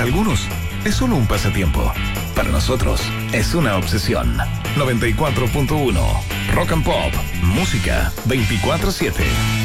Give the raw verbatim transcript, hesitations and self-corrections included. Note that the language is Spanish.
algunos es solo un pasatiempo. Para nosotros es una obsesión. noventa y cuatro punto uno Rock and Pop. Música veinticuatro siete.